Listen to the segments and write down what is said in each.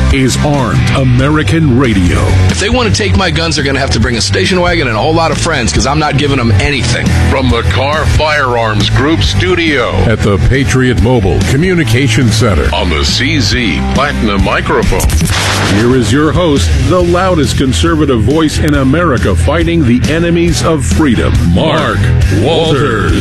is Armed American Radio. If they want to take my guns, they're going to have to bring a station wagon and a whole lot of friends, because I'm not giving them anything. From the Carr Firearms Group studio At the Patriot Mobile Communication Center. on the CZ Platinum microphone. Here is your host, the loudest conservative voice in America fighting the enemies of freedom, Mark Walters.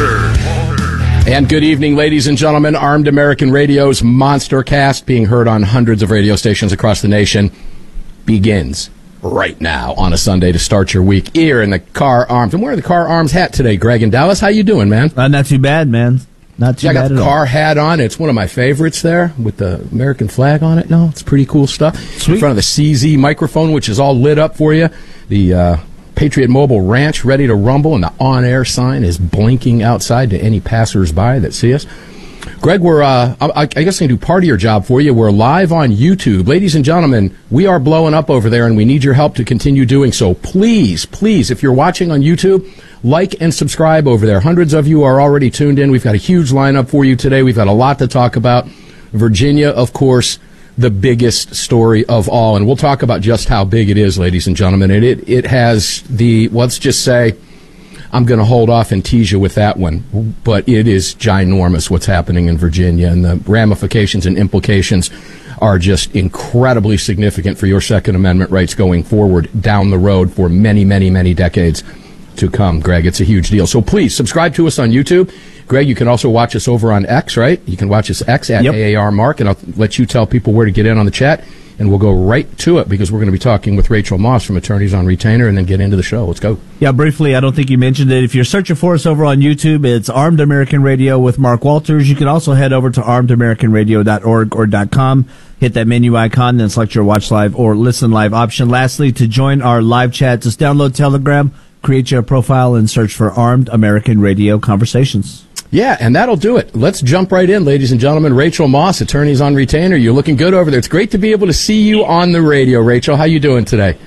And good evening, ladies and gentlemen. Armed American Radio's Monster Cast, being heard on hundreds of radio stations across the nation, begins right now on a Sunday to start your week here in the Carr Arms. I'm wearing the Carr Arms hat today, Greg in Dallas. How you doing, man? Not too bad, man. Not too I bad got at the all. Carr hat on. It's one of my favorites there with the American flag on it. No, it's pretty cool stuff. Sweet. In front of the CZ microphone, which is all lit up for you. The Patriot Mobile Ranch ready to rumble, and the on-air sign is blinking outside to any passers-by that see us. Greg, we're, I guess I can do part of your job for you. We're live on YouTube. Ladies and gentlemen, we are blowing up over there, and we need your help to continue doing so. Please, if you're watching on YouTube, like and subscribe over there. Hundreds of you are already tuned in. We've got a huge lineup for you today. We've got a lot to talk about. Virginia, of course, the biggest story of all, and we'll talk about just how big it is, ladies and gentlemen. And it has the, let's just say, I'm going to hold off and tease you with that one, but it is ginormous what's happening in Virginia, and the ramifications and implications are just incredibly significant for your Second Amendment rights going forward down the road for many, many, many decades to come, Greg. It's a huge deal. So please subscribe to us on YouTube. Greg, you can also watch us over on X, right? You can watch us X at AAR Mark, and I'll let you tell people where to get in on the chat, and we'll go right to it because we're going to be talking with Rachel Moss from Attorneys on Retainer and then get into the show. Let's go. Yeah, briefly, I don't think you mentioned it. If you're searching for us over on YouTube, it's Armed American Radio with Mark Walters. You can also head over to armedamericanradio.org or .com, hit that menu icon, then select your watch live or listen live option. Lastly, to join our live chat, just download Telegram, create your profile, and search for Armed American Radio Conversations. Yeah, and that'll do it. Let's jump right in, ladies and gentlemen. Rachel Moss, Attorneys on Retainer. You're looking good over there. It's great to be able to see you on the radio, Rachel. How you doing today?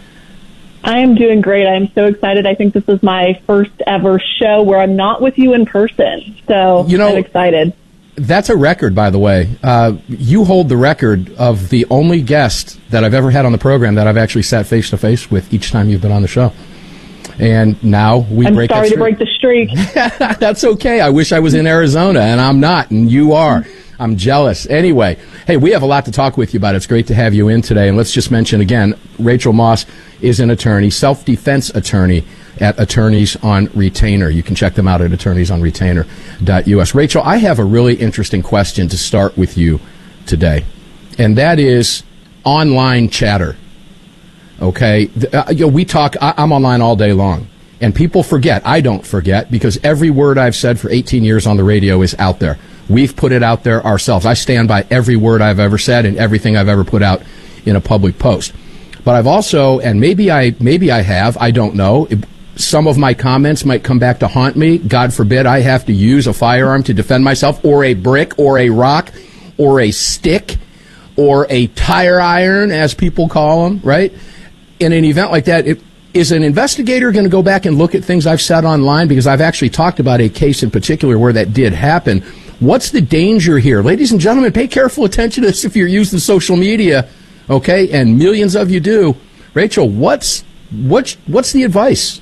I am doing great. I'm so excited. I think this is my first ever show where I'm not with you in person. So I'm excited. That's a record, by the way. You hold the record of the only guest that I've ever had on the program that I've actually sat face-to-face with each time you've been on the show. And now we break that streak. I'm sorry to break the streak. That's okay. I wish I was in Arizona, and I'm not, and you are. I'm jealous. Anyway, hey, we have a lot to talk with you about. It's great to have you in today. And let's just mention again, Rachel Moss is an attorney, self-defense attorney at Attorneys on Retainer. You can check them out at attorneysonretainer.us. Rachel, I have a really interesting question to start with you today, and that is online chatter. Okay, we talk. I'm online all day long, and people forget. I don't forget because every word I've said for 18 years on the radio is out there. We've put it out there ourselves. I stand by every word I've ever said and everything I've ever put out in a public post. But I've also, and maybe I have, I don't know. Some of my comments might come back to haunt me. God forbid I have to use a firearm to defend myself, or a brick, or a rock, or a stick, or a tire iron, as people call them, right? In an event like that, is an investigator going to go back and look at things I've said online? Because I've actually talked about a case in particular where that did happen. What's the danger here? Ladies and gentlemen, pay careful attention to this if you're using social media, okay? And millions of you do. Rachel, what's the advice?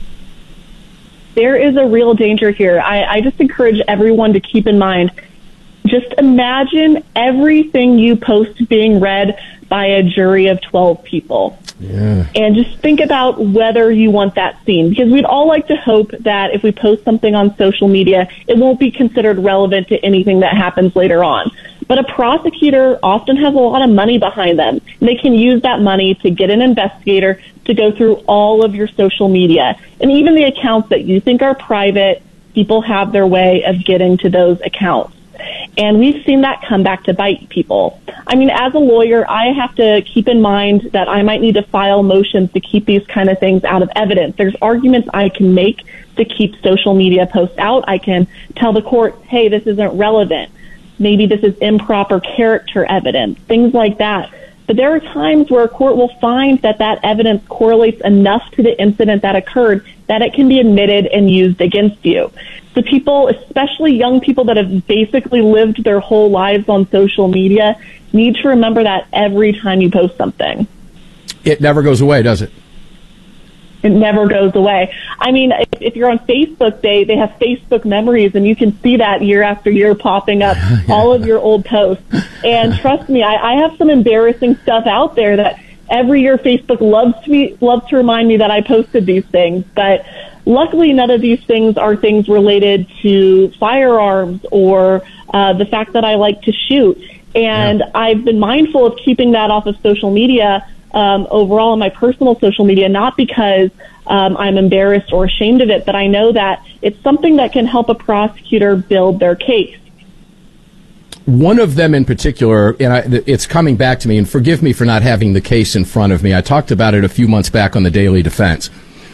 There is a real danger here. I just encourage everyone to keep in mind, just imagine everything you post being read by a jury of 12 people. Yeah. And just think about whether you want that seen, because we'd all like to hope that if we post something on social media, it won't be considered relevant to anything that happens later on. But a prosecutor often has a lot of money behind them. And they can use that money to get an investigator to go through all of your social media. And even the accounts that you think are private, people have their way of getting to those accounts. And we've seen that come back to bite people. I mean, as a lawyer, I have to keep in mind that I might need to file motions to keep these kind of things out of evidence. There's arguments I can make to keep social media posts out. I can tell the court, hey, this isn't relevant. Maybe this is improper character evidence, things like that. But there are times where a court will find that that evidence correlates enough to the incident that occurred that it can be admitted and used against you. So people, especially young people that have basically lived their whole lives on social media, need to remember that every time you post something. It never goes away, does it? It never goes away. I mean, if you're on Facebook, they have Facebook memories, and you can see that year after year popping up, all of your old posts. And trust me, I have some embarrassing stuff out there that every year Facebook loves to remind me that I posted these things. But luckily, none of these things are things related to firearms or the fact that I like to shoot. And I've been mindful of keeping that off of social media overall on my personal social media, not because I'm embarrassed or ashamed of it, but I know that it's something that can help a prosecutor build their case. One of them in particular, and it's coming back to me, and forgive me for not having the case in front of me. I talked about it a few months back on the Daily Defense,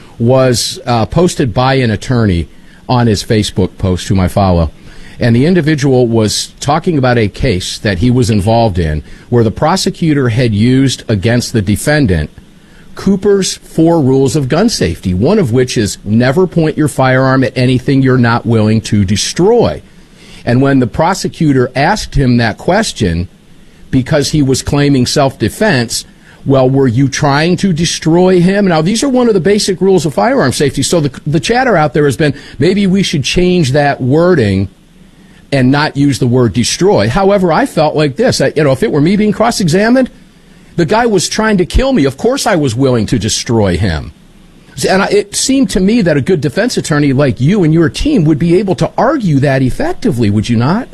was posted by an attorney on his Facebook post, whom I follow. And the individual was talking about a case that he was involved in where the prosecutor had used against the defendant Cooper's 4 rules of gun safety, one of which is never point your firearm at anything you're not willing to destroy. And when the prosecutor asked him that question, because he was claiming self-defense, well, were you trying to destroy him? Now, these are one of the basic rules of firearm safety. So the chatter out there has been, maybe we should change that wording and not use the word destroy. However, I felt like this. If it were me being cross-examined, the guy was trying to kill me. Of course I was willing to destroy him. And it seemed to me that a good defense attorney like you and your team would be able to argue that effectively, would you not?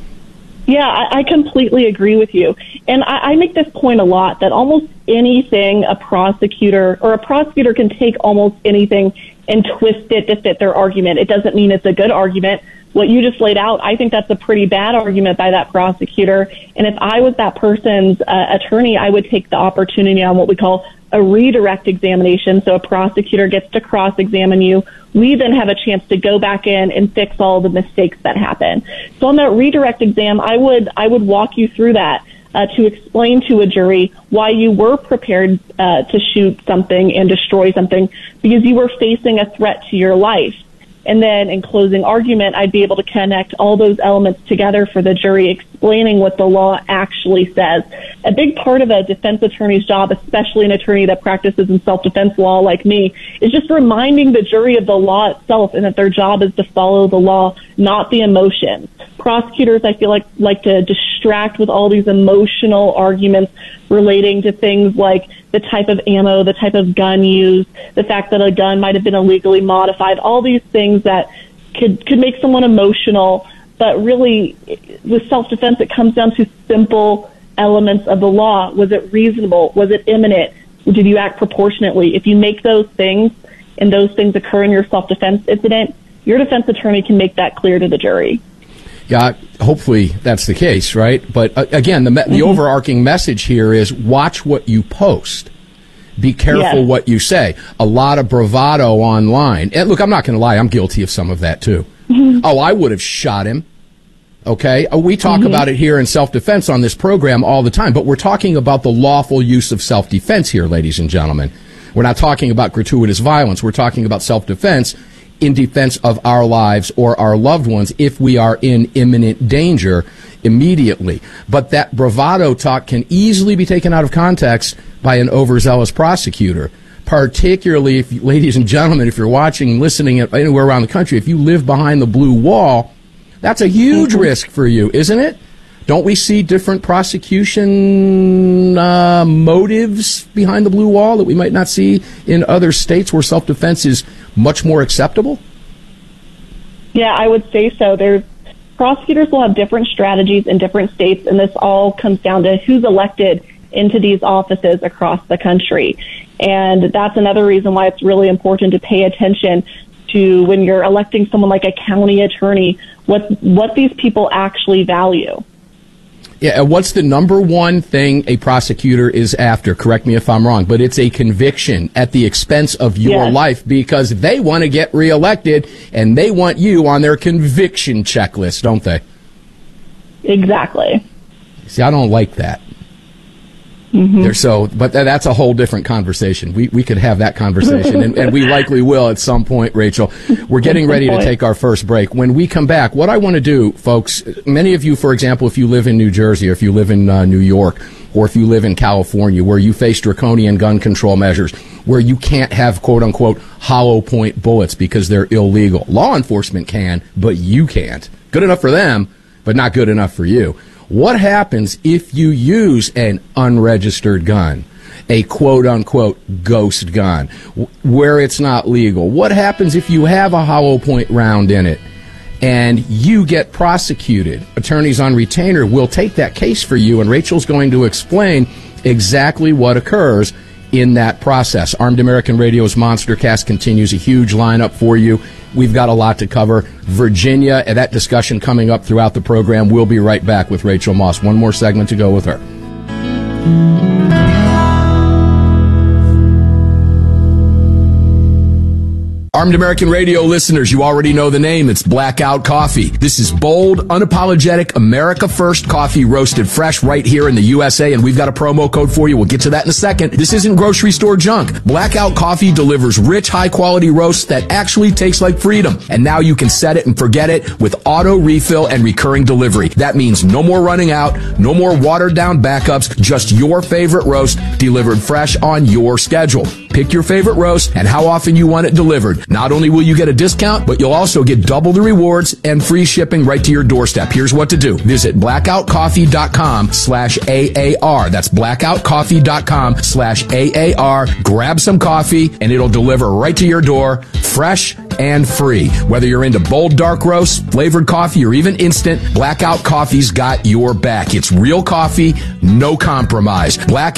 Yeah, I completely agree with you. And I make this point a lot, that almost anything a prosecutor can take almost anything and twist it to fit their argument. It doesn't mean it's a good argument. What you just laid out, I think that's a pretty bad argument by that prosecutor. And if I was that person's attorney, I would take the opportunity on what we call a redirect examination. So a prosecutor gets to cross-examine you. We then have a chance to go back in and fix all the mistakes that happen. So on that redirect exam, I would walk you through that to explain to a jury why you were prepared to shoot something and destroy something, because you were facing a threat to your life. And then in closing argument, I'd be able to connect all those elements together for the jury, explaining what the law actually says. A big part of a defense attorney's job, especially an attorney that practices in self-defense law like me, is just reminding the jury of the law itself and that their job is to follow the law, not the emotions. Prosecutors, I feel like to distract with all these emotional arguments relating to things like the type of ammo, the type of gun used, the fact that a gun might have been illegally modified, all these things that could make someone emotional. But really, with self-defense, it comes down to simple elements of the law. Was it reasonable? Was it imminent? Did you act proportionately? If you make those things and those things occur in your self-defense incident, your defense attorney can make that clear to the jury. Yeah, hopefully that's the case, right? But again, the overarching message here is watch what you post. Be careful what you say. A lot of bravado online. And look, I'm not going to lie, I'm guilty of some of that too. Oh, I would have shot him. Okay? We talk about it here in self-defense on this program all the time, but we're talking about the lawful use of self-defense here, ladies and gentlemen. We're not talking about gratuitous violence. We're talking about self-defense in defense of our lives or our loved ones if we are in imminent danger immediately. But that bravado talk can easily be taken out of context by an overzealous prosecutor, particularly if, ladies and gentlemen, if you're watching, listening anywhere around the country, if you live behind the blue wall, that's a huge risk for you, isn't it? Don't we see different prosecution motives behind the blue wall that we might not see in other states where self-defense is much more acceptable? Yeah, I would say so. Prosecutors will have different strategies in different states, and this all comes down to who's elected into these offices across the country. And that's another reason why it's really important to pay attention to when you're electing someone like a county attorney, what these people actually value. Yeah, what's the number one thing a prosecutor is after? Correct me if I'm wrong, but it's a conviction at the expense of your life, because they want to get reelected and they want you on their conviction checklist, don't they? Exactly. See, I don't like that. But that's a whole different conversation. We could have that conversation, and we likely will at some point, Rachel. We're getting ready to take our first break. When we come back, what I want to do, folks, many of you, for example, if you live in New Jersey or if you live in New York or if you live in California where you face draconian gun control measures, where you can't have quote-unquote hollow point bullets because they're illegal. Law enforcement can, but you can't. Good enough for them, but not good enough for you. What happens if you use an unregistered gun, a quote-unquote ghost gun, where it's not legal? What happens if you have a hollow point round in it and you get prosecuted? Attorneys on retainer will take that case for you, and Rachel's going to explain exactly what occurs in that process. Armed American Radio's Monster Cast continues, a huge lineup for you. We've got a lot to cover. Virginia, and that discussion coming up throughout the program. We'll be right back with Rachel Moss. One more segment to go with her. Armed American Radio listeners, you already know the name. It's Blackout Coffee. This is bold, unapologetic, America First coffee roasted fresh right here in the USA, and we've got a promo code for you. We'll get to that in a second. This isn't grocery store junk. Blackout Coffee delivers rich, high-quality roasts that actually taste like freedom. And now you can set it and forget it with auto refill and recurring delivery. That means no more running out, no more watered-down backups, just your favorite roast delivered fresh on your schedule. Pick your favorite roast and how often you want it delivered. Not only will you get a discount, but you'll also get double the rewards and free shipping right to your doorstep. Here's what to do. Visit blackoutcoffee.com/AAR. That's blackoutcoffee.com/AAR. Grab some coffee and it'll deliver right to your door, fresh and free. Whether you're into bold dark roast, flavored coffee, or even instant, Blackout Coffee's got your back. It's real coffee, no compromise.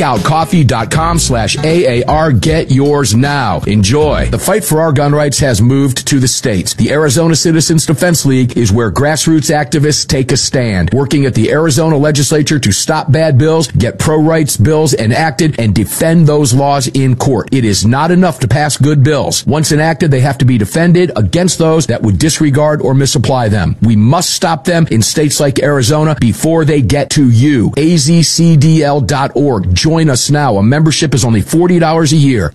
blackoutcoffee.com/AAR. Get yours now. Enjoy. The fight for our gun rights has moved to the states. The Arizona Citizens Defense League is where grassroots activists take a stand, working at the Arizona legislature to stop bad bills, get pro-rights bills enacted, and defend those laws in court. It is not enough to pass good bills. Once enacted, they have to be defended against those that would disregard or misapply them. We must stop them in states like Arizona before they get to you. AZCDL.org. Join us now. A membership is only $40 a year.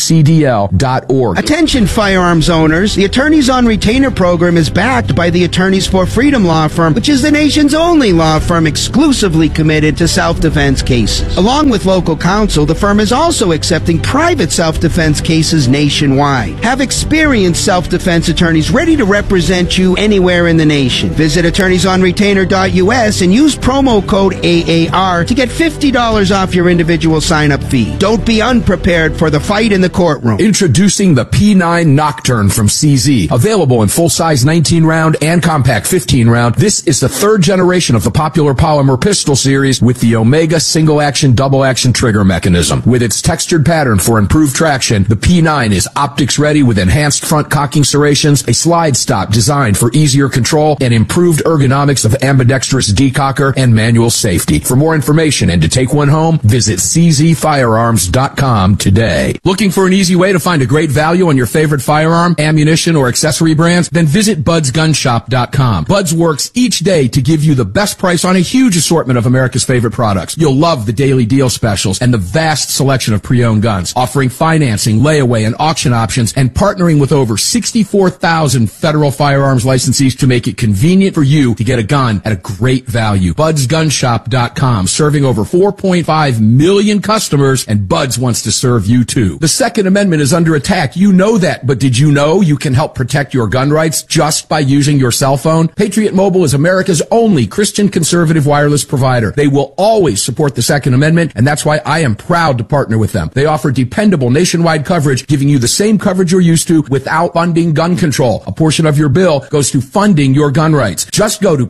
AZCDL.org. Attention firearms owners. The Attorneys on Retainer program is backed by the Attorneys for Freedom law firm, which is the nation's only law firm exclusively committed to self-defense cases. Along with local counsel, the firm is also accepting private self-defense cases nationwide. Have experienced self-defense attorneys ready to represent you anywhere in the nation. Visit attorneysonretainer.us and use promo code AAR to get $50 off your individual sign-up fee. Don't be unprepared for the fight in the courtroom. Introducing the P9 Nocturne from CZ. Available in full-size 19-round and compact 15-round, this is the third generation of the popular polymer pistol series with the Omega single-action, double-action trigger mechanism. With its textured pattern for improved traction, the P9 is optics-ready with enhanced front cocking serrations, a slide stop designed for easier control, and improved ergonomics of ambidextrous decocker and manual safety. For more information and to take one home, visit czfirearms.com today. Looking for an easy way to find a great value on your favorite firearm, ammunition, or accessory brands? Then visit budsgunshop.com. Buds works each day to give you the best price on a huge assortment of America's favorite products. You'll love the daily deal specials and the vast selection of pre-owned guns, offering financing, layaway, and auction options, and partnering with over 64,000 federal firearms licensees to make it convenient for you to get a gun at a great value. budsgunshop.com, serving over 4.5 million customers, and Buds wants to serve you too. The Second Amendment is under attack. You know that, but did you know you can help protect your gun rights just by using your cell phone? Patriot Mobile is America's only Christian conservative wireless provider. They will always support the Second Amendment, and that's why I am proud to partner with them. They offer dependable nationwide coverage, giving you the same coverage you're used to without funding gun control. A portion of your bill goes to funding your gun rights. Just go to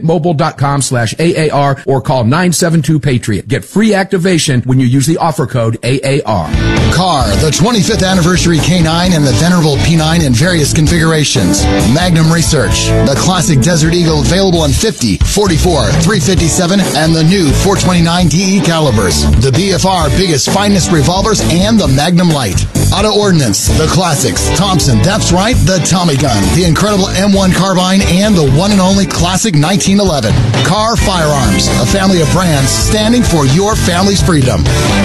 patriotmobile.com/AAR or call 972-PATRIOT. Get free activation when you use the offer code AAR. Car, the 25th anniversary K9 and the venerable P9 in various configurations. Magnum Research, the classic Desert Eagle available in 50, 44, 357, and the new 429 DE calibers. The BFR biggest finest revolvers and the Magnum Light. Auto Ordnance, the classics, Thompson, That's right, the Tommy gun, the incredible M1 carbine, and the one and only classic 1911. Carr Firearms, a family of brands standing for your family's freedom.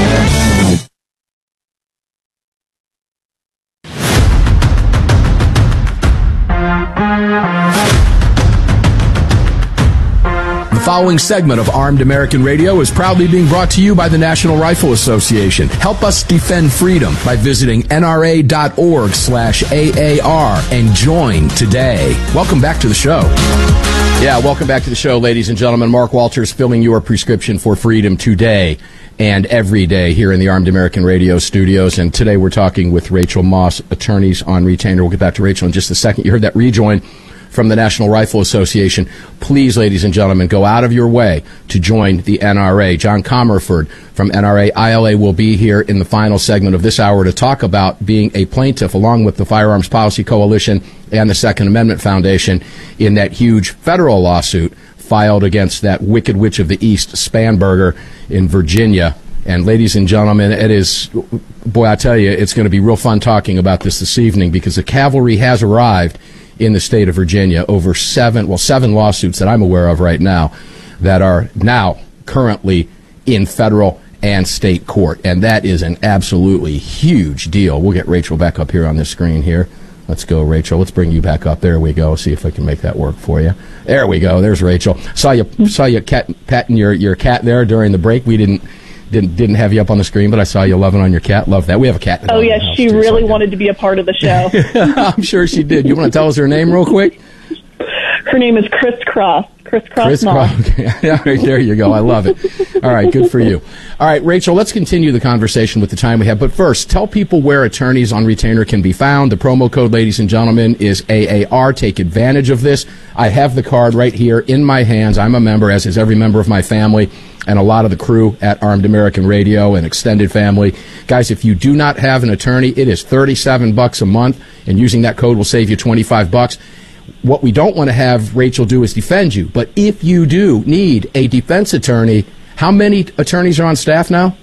The following segment of Armed American Radio is proudly being brought to you by the National Rifle Association. Help us defend freedom by visiting nra.org/AAR and join today. Welcome back to the show. Yeah, welcome back to the show, ladies and gentlemen. Mark Walters filling your prescription for freedom today and every day here in the Armed American Radio studios. And today we're talking with Rachel Moss, attorneys on retainer. We'll get back to Rachel in just a second. You heard that rejoin from the National Rifle Association. Please, ladies and gentlemen, go out of your way to join the NRA. John Comerford from NRA ILA will be here in the final segment of this hour to talk about being a plaintiff along with the Firearms Policy Coalition and the Second Amendment Foundation in that huge federal lawsuit filed against that wicked witch of the East, Spanberger, in Virginia. And ladies and gentlemen, it is, boy, I tell you, it's going to be real fun talking about this evening, because the cavalry has arrived in the state of Virginia over seven lawsuits that I'm aware of right now that are now currently in federal and state court. And that is an absolutely huge deal. We'll get Rachel back up here on this screen here. Let's go, Rachel. Let's bring you back up. There we go. See if I can make that work for you. There we go. There's Rachel. Saw you patting your cat there during the break. We didn't have you up on the screen, but I saw you loving on your cat. Love that. We have a cat. Oh, yes, she really wanted to be a part of the show. I'm sure she did. You want to tell us her name real quick? Her name is Crisscross. Crisscross Moss. Okay. All right, there you go. I love it. All right, good for you. All right, Rachel, let's continue the conversation with the time we have. But first, tell people where attorneys on retainer can be found. The promo code, ladies and gentlemen, is AAR. Take advantage of this. I have the card right here in my hands. I'm a member, as is every member of my family and a lot of the crew at Armed American Radio and extended family. Guys, if you do not have an attorney, it is $37 a month, and using that code will save you $25. What we don't want to have Rachel do is defend you. But if you do need a defense attorney, how many attorneys are on staff now?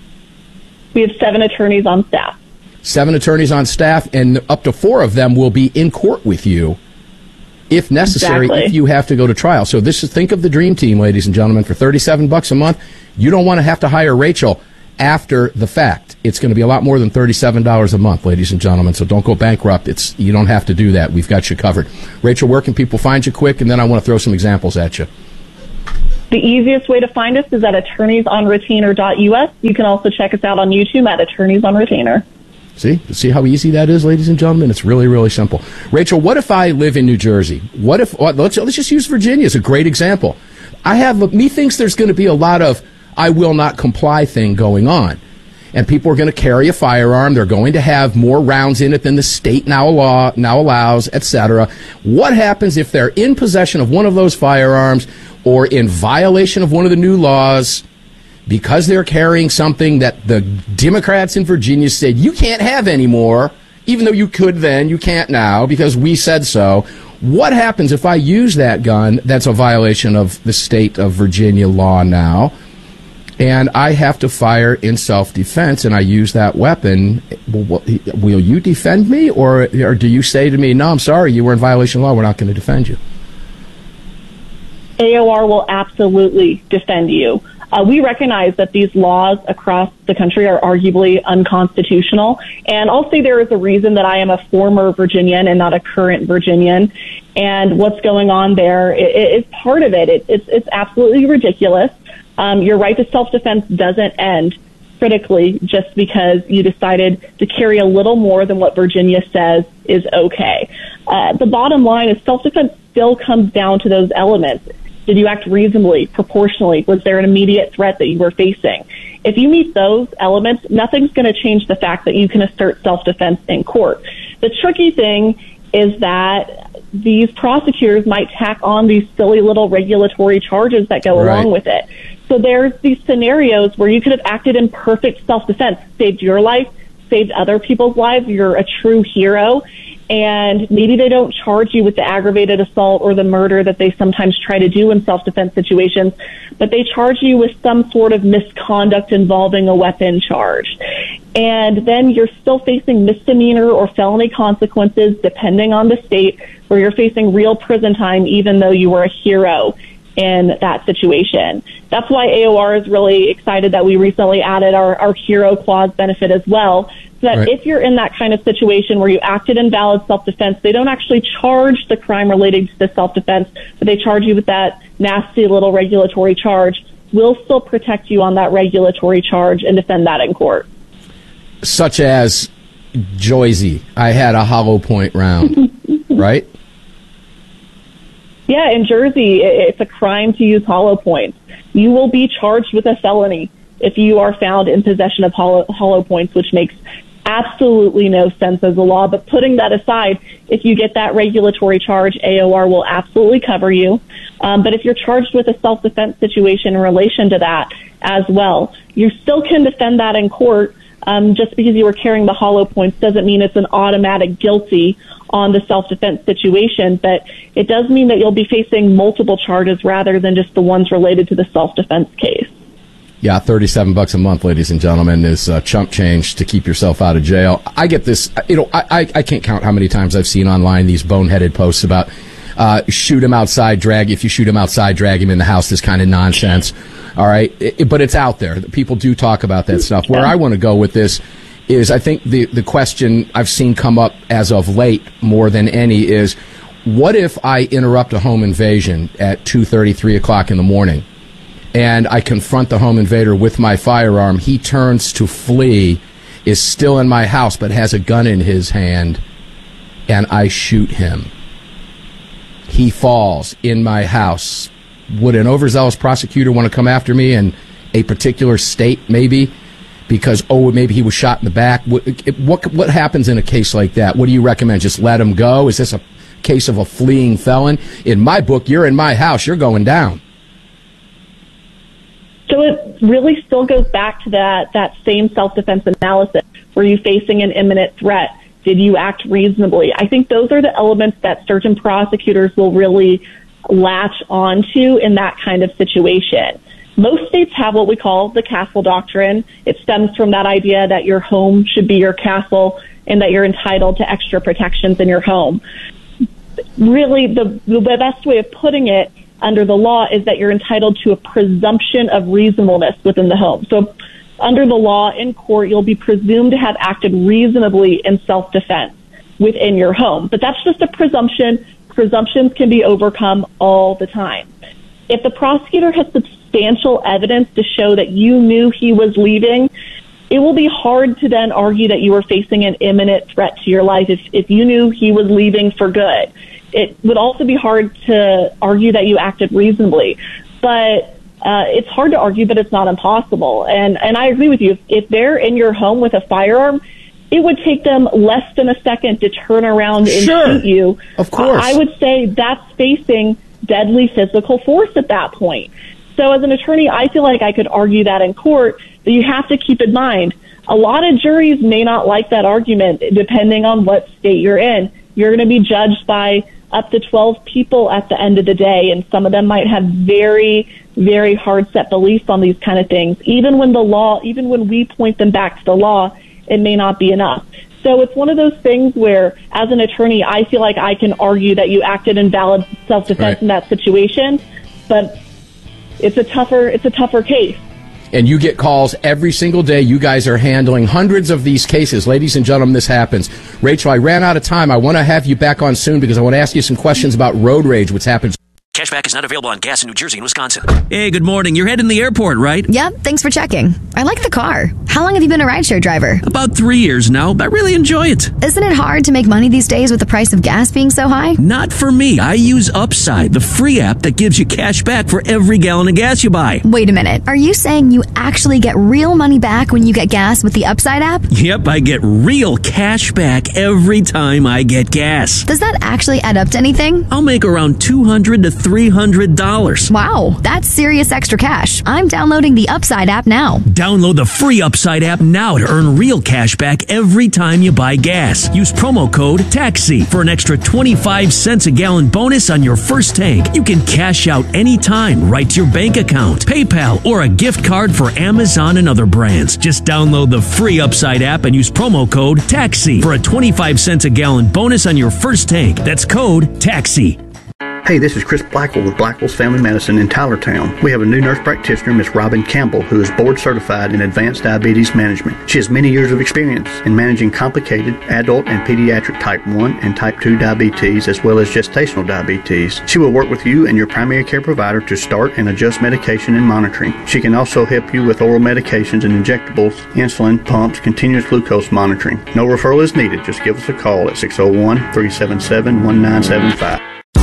We have 7 attorneys on staff. 7 attorneys on staff, and up to 4 of them will be in court with you if necessary, exactly. If you have to go to trial. So think of the dream team, ladies and gentlemen. For $37 a month, you don't want to have to hire Rachel after the fact. It's going to be a lot more than $37 a month, ladies and gentlemen. So don't go bankrupt. You don't have to do that. We've got you covered. Rachel, where can people find you quick? And then I want to throw some examples at you. The easiest way to find us is at attorneysonretainer.us. You can also check us out on YouTube at Attorneys on Retainer. See how easy that is, ladies and gentlemen? It's really, really simple. Rachel, what if I live in New Jersey? Let's just use Virginia as a great example. Methinks there's going to be a lot of I will not comply thing going on. And people are going to carry a firearm. They're going to have more rounds in it than the state now allows, etc. What happens if they're in possession of one of those firearms or in violation of one of the new laws because they're carrying something that the Democrats in Virginia said you can't have anymore, even though you could then, you can't now because we said so? What happens if I use that gun that's a violation of the state of Virginia law now, and I have to fire in self-defense, and I use that weapon? Will you defend me, or do you say to me, no, I'm sorry, you were in violation of law, we're not going to defend you? AOR will absolutely defend you. We recognize that these laws across the country are arguably unconstitutional, and I'll say there is a reason that I am a former Virginian and not a current Virginian, and what's going on there is part of it. It's absolutely ridiculous. Your right to self-defense doesn't end critically just because you decided to carry a little more than what Virginia says is okay. The bottom line is self-defense still comes down to those elements. Did you act reasonably, proportionally? Was there an immediate threat that you were facing? If you meet those elements, nothing's going to change the fact that you can assert self-defense in court. The tricky thing is that these prosecutors might tack on these silly little regulatory charges that go along with it. So there's these scenarios where you could have acted in perfect self-defense, saved your life, saved other people's lives. You're a true hero. And maybe they don't charge you with the aggravated assault or the murder that they sometimes try to do in self-defense situations, but they charge you with some sort of misconduct involving a weapon charge. And then you're still facing misdemeanor or felony consequences, depending on the state, where you're facing real prison time, even though you were a hero in that situation. That's why AOR is really excited that we recently added our hero clause benefit as well. So that if you're in that kind of situation where you acted in valid self-defense, they don't actually charge the crime related to the self-defense, but they charge you with that nasty little regulatory charge. We'll still protect you on that regulatory charge and defend that in court. Such as Joyzy, I had a hollow point round, right? Yeah, in Jersey, it's a crime to use hollow points. You will be charged with a felony if you are found in possession of hollow points, which makes absolutely no sense as a law. But putting that aside, if you get that regulatory charge, AOR will absolutely cover you. But if you're charged with a self-defense situation in relation to that as well, you still can defend that in court. Just because you were carrying the hollow points doesn't mean it's an automatic guilty on the self-defense situation, but it does mean that you'll be facing multiple charges rather than just the ones related to the self-defense case. Yeah, $37 a month, ladies and gentlemen, is chump change to keep yourself out of jail. I get this, I can't count how many times I've seen online these boneheaded posts about shoot him outside, if you shoot him outside, drag him in the house, this kind of nonsense. All right, but it's out there. People do talk about that stuff. Where I want to go with this is, I think the question I've seen come up as of late more than any is, what if I interrupt a home invasion at 2:30, 3 o'clock in the morning, and I confront the home invader with my firearm? He turns to flee, is still in my house, but has a gun in his hand, and I shoot him. He falls in my house. Would an overzealous prosecutor want to come after me in a particular state, maybe? Because, maybe he was shot in the back. What happens in a case like that? What do you recommend? Just let him go? Is this a case of a fleeing felon? In my book, you're in my house. You're going down. So it really still goes back to that same self-defense analysis. Were you facing an imminent threat? Did you act reasonably? I think those are the elements that certain prosecutors will really latch onto in that kind of situation. Most states have what we call the castle doctrine. It stems from that idea that your home should be your castle and that you're entitled to extra protections in your home. Really, the best way of putting it under the law is that you're entitled to a presumption of reasonableness within the home. So under the law in court, you'll be presumed to have acted reasonably in self-defense within your home. But that's just a presumption. Presumptions can be overcome all the time. If the prosecutor has substantial evidence to show that you knew he was leaving, it will be hard to then argue that you were facing an imminent threat to your life if you knew he was leaving for good. It would also be hard to argue that you acted reasonably. But it's hard to argue, but it's not impossible. And I agree with you. If they're in your home with a firearm, it would take them less than a second to turn around and shoot you. Of course. I would say that's facing deadly physical force at that point. So as an attorney, I feel like I could argue that in court, but you have to keep in mind, a lot of juries may not like that argument depending on what state you're in. You're going to be judged by up to 12 people at the end of the day, and some of them might have very, very hard set beliefs on these kind of things. Even when we point them back to the law, it may not be enough. So it's one of those things where, as an attorney, I feel like I can argue that you acted in valid self-defense in that situation, but it's a tougher case. And you get calls every single day. You guys are handling hundreds of these cases. Ladies and gentlemen, this happens. Rachel, I ran out of time. I want to have you back on soon because I want to ask you some questions about road rage, what's happened. Cashback is not available on gas in New Jersey and Wisconsin. Hey, good morning. You're heading to the airport, right? Yep, thanks for checking. I like the car. How long have you been a rideshare driver? About 3 years now. I really enjoy it. Isn't it hard to make money these days with the price of gas being so high? Not for me. I use Upside, the free app that gives you cash back for every gallon of gas you buy. Wait a minute. Are you saying you actually get real money back when you get gas with the Upside app? Yep, I get real cash back every time I get gas. Does that actually add up to anything? I'll make around $200 to $300. Wow, that's serious extra cash. I'm downloading the Upside app now. Download the free Upside app now to earn real cash back every time you buy gas. Use promo code TAXI for an extra 25 cents a gallon bonus on your first tank. You can cash out anytime right to your bank account, PayPal, or a gift card for Amazon and other brands. Just download the free Upside app and use promo code TAXI for a 25 cents a gallon bonus on your first tank. That's code TAXI. Hey, this is Chris Blackwell with Blackwell's Family Medicine in Tylertown. We have a new nurse practitioner, Miss Robin Campbell, who is board certified in advanced diabetes management. She has many years of experience in managing complicated adult and pediatric type 1 and type 2 diabetes, as well as gestational diabetes. She will work with you and your primary care provider to start and adjust medication and monitoring. She can also help you with oral medications and injectables, insulin, pumps, continuous glucose monitoring. No referral is needed. Just give us a call at 601-377-1975.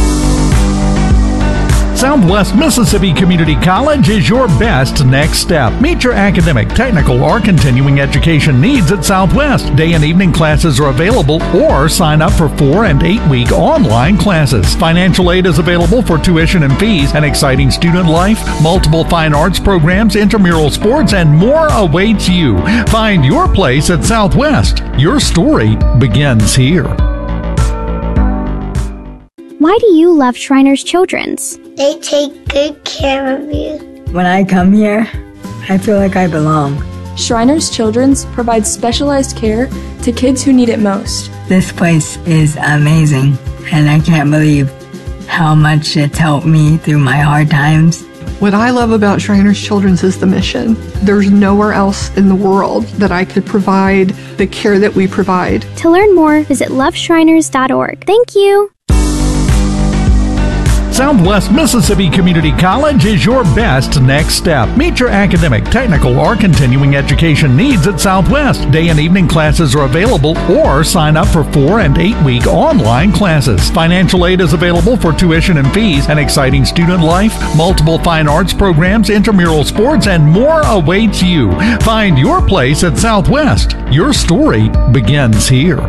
Southwest Mississippi Community College is your best next step. Meet your academic, technical, or continuing education needs at Southwest. Day and evening classes are available, or sign up for 4- and 8-week online classes. Financial aid is available for tuition and fees, an exciting student life, multiple fine arts programs, intramural sports, and more awaits you. Find your place at Southwest. Your story begins here. Why do you love Shriners Children's? They take good care of you. When I come here, I feel like I belong. Shriners Children's provides specialized care to kids who need it most. This place is amazing, and I can't believe how much it's helped me through my hard times. What I love about Shriners Children's is the mission. There's nowhere else in the world that I could provide the care that we provide. To learn more, visit loveshriners.org. Thank you. Southwest Mississippi Community College is your best next step. Meet your academic, technical, or continuing education needs at Southwest. Day and evening classes are available, or sign up for 4- and 8-week online classes. Financial aid is available for tuition and fees, an exciting student life, multiple fine arts programs, intramural sports, and more awaits you. Find your place at Southwest. Your story begins here.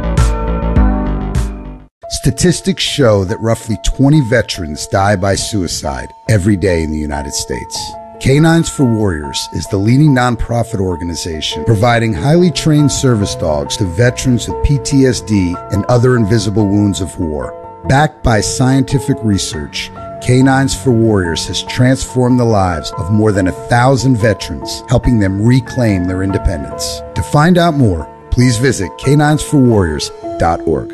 Statistics show that roughly 20 veterans die by suicide every day in the United States. Canines for Warriors is the leading nonprofit organization providing highly trained service dogs to veterans with PTSD and other invisible wounds of war. Backed by scientific research, Canines for Warriors has transformed the lives of more than 1,000 veterans, helping them reclaim their independence. To find out more, please visit caninesforwarriors.org.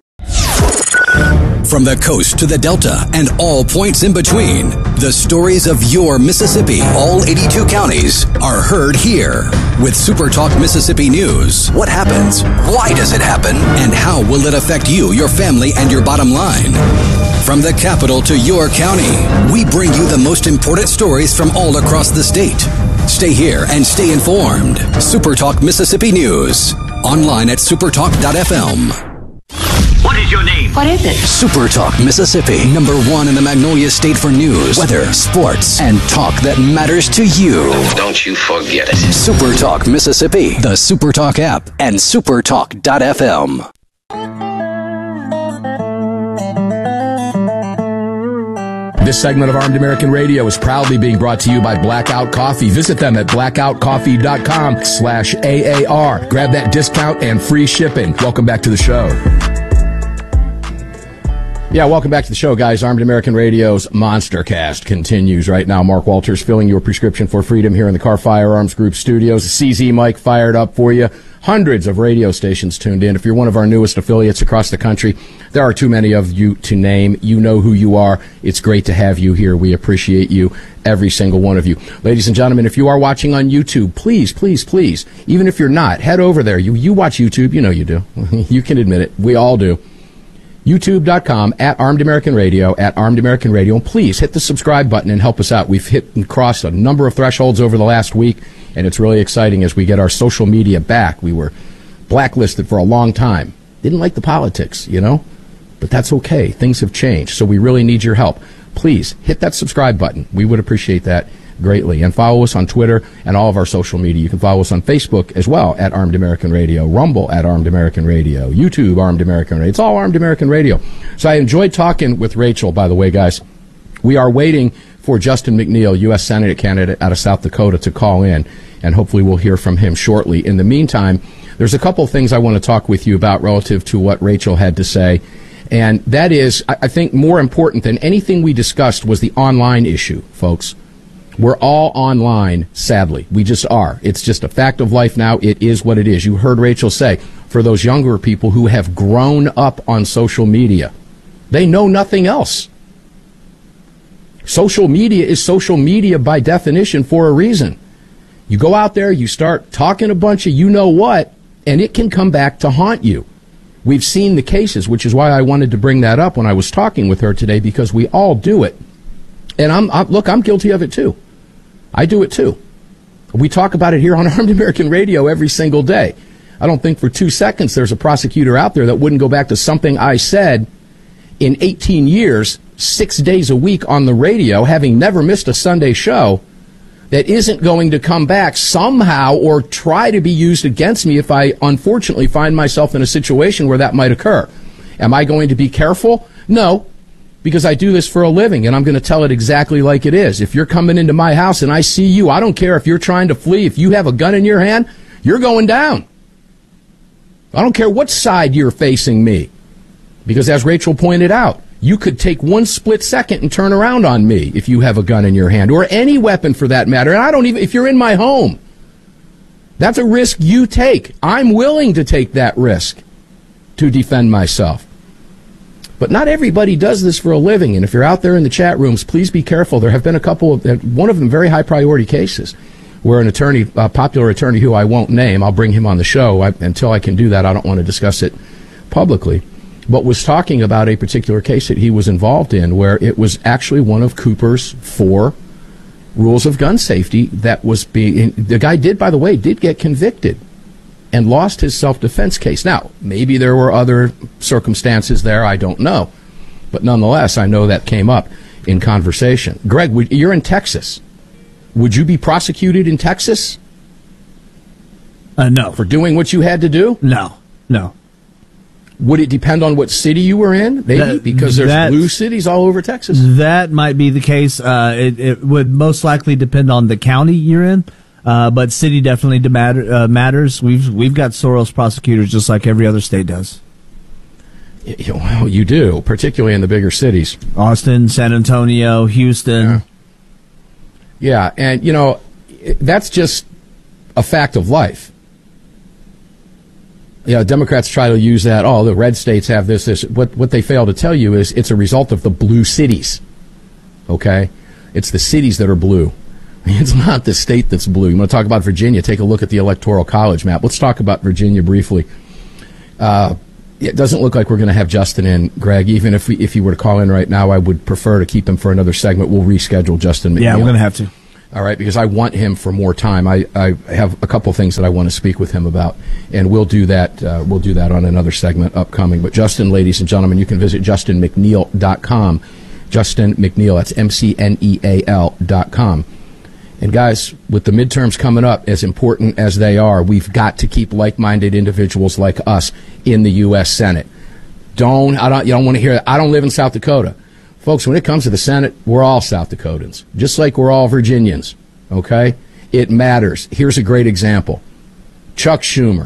From the coast to the Delta and all points in between, the stories of your Mississippi, all 82 counties, are heard here. With Super Talk Mississippi News, what happens? Why does it happen? And how will it affect you, your family, and your bottom line? From the capital to your county, we bring you the most important stories from all across the state. Stay here and stay informed. Super Talk Mississippi News. Online at supertalk.fm. What is your name? What is it? Super Talk Mississippi. #1 in the Magnolia State for news, weather, sports, and talk that matters to you. Don't you forget it. Super Talk Mississippi. The Super Talk app and supertalk.fm. This segment of Armed American Radio is proudly being brought to you by Blackout Coffee. Visit them at blackoutcoffee.com/AAR. Grab that discount and free shipping. Welcome back to the show. Yeah, welcome back to the show, guys. Armed American Radio's Monster Cast continues right now. Mark Walters filling your prescription for freedom here in the Car Firearms Group studios. The CZ mic fired up for you. Hundreds of radio stations tuned in. If you're one of our newest affiliates across the country, there are too many of you to name. You know who you are. It's great to have you here. We appreciate you, every single one of you. Ladies and gentlemen, if you are watching on YouTube, please, please, please, even if you're not, head over there. You watch YouTube. You know you do. You can admit it. We all do. YouTube.com @Armed American Radio, @Armed American Radio. And please hit the subscribe button and help us out. We've hit and crossed a number of thresholds over the last week, and it's really exciting as we get our social media back. We were blacklisted for a long time. Didn't like the politics, you know? But that's okay. Things have changed, so we really need your help. Please hit that subscribe button. We would appreciate that greatly. And follow us on Twitter and all of our social media. You can follow us on Facebook as well @Armed American Radio, Rumble @Armed American Radio, YouTube Armed American Radio. It's all Armed American Radio. So I enjoyed talking with Rachel, by the way, guys. We are waiting for Justin McNeil, U.S. Senate candidate out of South Dakota, to call in, and hopefully we'll hear from him shortly. In the meantime, there's a couple of things I want to talk with you about relative to what Rachel had to say, and that is, I think, more important than anything we discussed was the online issue, folks. We're all online, sadly. We just are. It's just a fact of life now. It is what it is. You heard Rachel say, for those younger people who have grown up on social media, they know nothing else. Social media is social media by definition for a reason. You go out there, you start talking a bunch of you-know-what, and it can come back to haunt you. We've seen the cases, which is why I wanted to bring that up when I was talking with her today, because we all do it. And I'm guilty of it too. I do it too. We talk about it here on Armed American Radio every single day. I don't think for 2 seconds there's a prosecutor out there that wouldn't go back to something I said in 18 years, 6 days a week on the radio, having never missed a Sunday show, that isn't going to come back somehow or try to be used against me if I unfortunately find myself in a situation where that might occur. Am I going to be careful? No. Because I do this for a living, and I'm going to tell it exactly like it is. If you're coming into my house and I see you, I don't care if you're trying to flee. If you have a gun in your hand, you're going down. I don't care what side you're facing me. Because as Rachel pointed out, you could take 1 split second and turn around on me if you have a gun in your hand, or any weapon for that matter. And I don't even, if you're in my home, that's a risk you take. I'm willing to take that risk to defend myself. But not everybody does this for a living, and if you're out there in the chat rooms, please be careful. There have been a couple of, one of them very high priority cases, where an attorney, a popular attorney who I won't name, I'll bring him on the show. Until I can do that, I don't want to discuss it publicly, but was talking about a particular case that he was involved in, where it was actually one of Cooper's 4 rules of gun safety that was being, the guy did, by the way, did get convicted and lost his self-defense case. Now, maybe there were other circumstances there, I don't know. But nonetheless, I know that came up in conversation. Greg, you're in Texas. Would you be prosecuted in Texas? No. For doing what you had to do? No. Would it depend on what city you were in? Maybe, because there's blue cities all over Texas. That might be the case. It would most likely depend on the county you're in. But city definitely matters. We've got Soros prosecutors just like every other state does. Well, you do, particularly in the bigger cities. Austin, San Antonio, Houston. Yeah, and, that's just a fact of life. Democrats try to use that, the red states have this. What they fail to tell you is it's a result of the blue cities, okay? It's the cities that are blue. It's not the state that's blue. You want to talk about Virginia? Take a look at the Electoral College map. Let's talk about Virginia briefly. It doesn't look like we're going to have Justin in, Greg. Even if he were to call in right now, I would prefer to keep him for another segment. We'll reschedule Justin McNeil. Yeah, we're going to have to. All right, because I want him for more time. I have a couple things that I want to speak with him about, and we'll do that. We'll do that on another segment upcoming. But Justin, ladies and gentlemen, you can visit JustinMcNeil.com. Justin McNeil, that's McNeil.com. And guys, with the midterms coming up, as important as they are, we've got to keep like-minded individuals like us in the U.S. Senate. You don't want to hear that. I don't live in South Dakota. Folks, when it comes to the Senate, we're all South Dakotans, just like we're all Virginians, okay? It matters. Here's a great example. Chuck Schumer,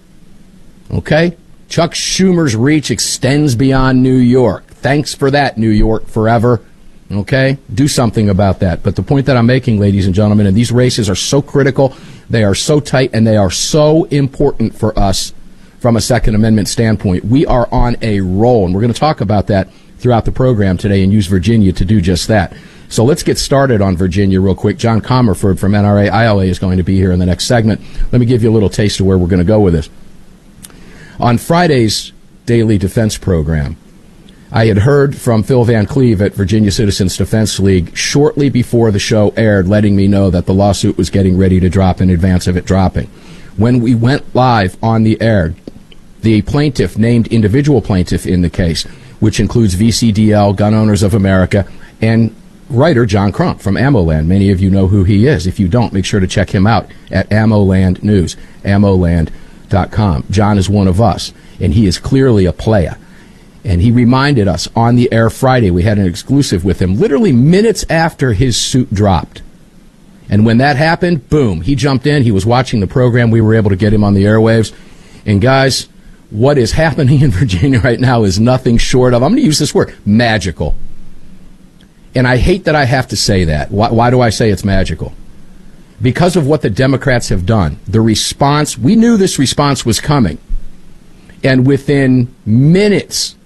okay? Chuck Schumer's reach extends beyond New York. Thanks for that, New York forever. Okay? Do something about that. But the point that I'm making, ladies and gentlemen, and these races are so critical, they are so tight, and they are so important for us from a Second Amendment standpoint. We are on a roll, and we're going to talk about that throughout the program today and use Virginia to do just that. So let's get started on Virginia real quick. John Comerford from NRA ILA is going to be here in the next segment. Let me give you a little taste of where we're going to go with this. On Friday's Daily Defense program, I had heard from Phil Van Cleve at Virginia Citizens Defense League shortly before the show aired, letting me know that the lawsuit was getting ready to drop in advance of it dropping. When we went live on the air, the plaintiff, named individual plaintiff in the case, which includes VCDL, Gun Owners of America, and writer John Crump from AmmoLand. Many of you know who he is. If you don't, make sure to check him out at AmmoLand News, ammoland.com. John is one of us, and he is clearly a player. And he reminded us on the air Friday, we had an exclusive with him, literally minutes after his suit dropped. And when that happened, boom, he jumped in. He was watching the program. We were able to get him on the airwaves. And guys, what is happening in Virginia right now is nothing short of, I'm going to use this word, magical. And I hate that I have to say that. Why do I say it's magical? Because of what the Democrats have done. The response, we knew this response was coming. And within minutes,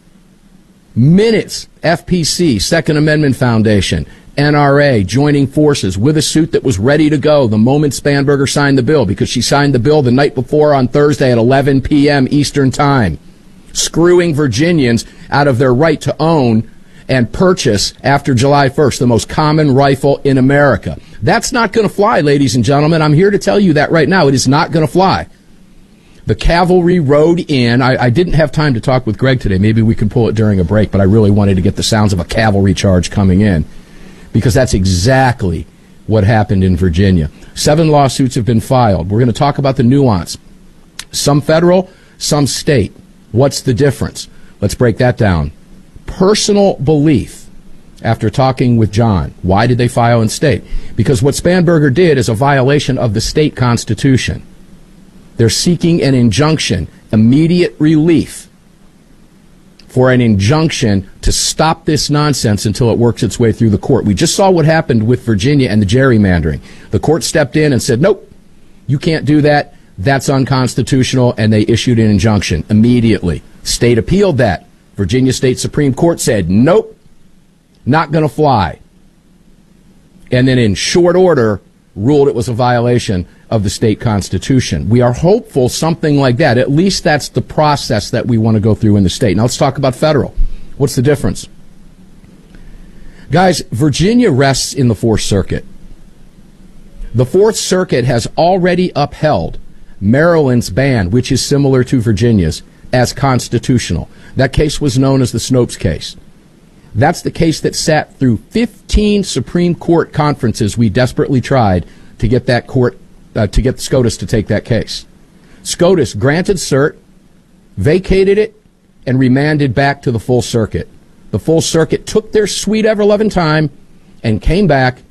FPC, Second Amendment Foundation, NRA joining forces with a suit that was ready to go the moment Spanberger signed the bill, because she signed the bill the night before on Thursday at 11 p.m. Eastern Time, screwing Virginians out of their right to own and purchase after July 1st, the most common rifle in America. That's not going to fly, ladies and gentlemen. I'm here to tell you that right now. It is not going to fly. The cavalry rode in. I didn't have time to talk with Greg today. Maybe we can pull it during a break, but I really wanted to get the sounds of a cavalry charge coming in, because that's exactly what happened in Virginia. 7 lawsuits have been filed. We're going to talk about the nuance. Some federal, some state. What's the difference? Let's break that down. Personal belief, after talking with John. Why did they file in state? Because what Spanberger did is a violation of the state constitution. They're seeking an injunction, immediate relief, for an injunction to stop this nonsense until it works its way through the court. We just saw what happened with Virginia and the gerrymandering. The court stepped in and said, nope, you can't do that. That's unconstitutional, and they issued an injunction immediately. State appealed that. Virginia State Supreme Court said, nope, not going to fly. And then in short order, ruled it was a violation of the state constitution. We are hopeful something like that. At least that's the process that we want to go through in the state. Now let's talk about federal. What's the difference? Guys, Virginia rests in the Fourth Circuit. The Fourth Circuit has already upheld Maryland's ban, which is similar to Virginia's, as constitutional. That case was known as the Snopes case. That's the case that sat through 15 Supreme Court conferences. We desperately tried to get that court, to get SCOTUS to take that case. SCOTUS granted cert, vacated it, and remanded back to the full circuit. The full circuit took their sweet ever-loving time and came back.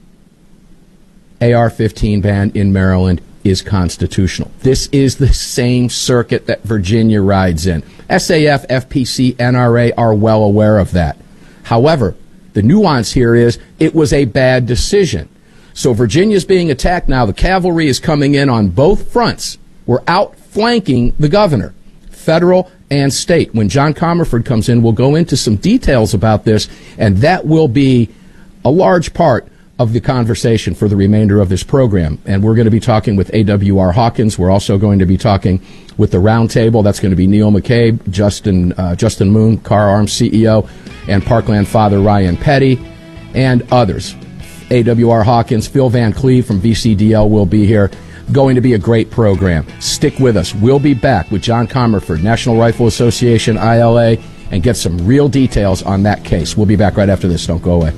AR-15 ban in Maryland is constitutional. This is the same circuit that Virginia rides in. SAF, FPC, NRA are well aware of that. However, the nuance here is it was a bad decision. So Virginia's being attacked now. The cavalry is coming in on both fronts. We're outflanking the governor, federal and state. When John Comerford comes in, we'll go into some details about this, and that will be a large part of the conversation for the remainder of this program. And we're going to be talking with AWR Hawkins. We're also going to be talking with the roundtable. That's going to be Neil McCabe, Justin Moon, Car Arms CEO, and Parkland Father Ryan Petty, and others. AWR Hawkins, Phil Van Cleve from VCDL will be here. Going to be a great program. Stick with us. We'll be back with John Comerford, National Rifle Association, ILA, and get some real details on that case. We'll be back right after this. Don't go away.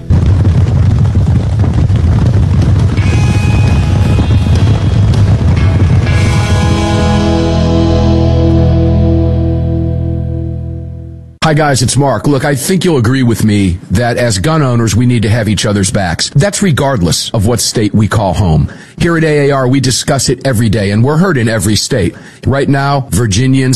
Hi guys, it's Mark. Look, I think you'll agree with me that as gun owners, we need to have each other's backs. That's regardless of what state we call home. Here at AAR, we discuss it every day, and we're heard in every state. Right now, Virginians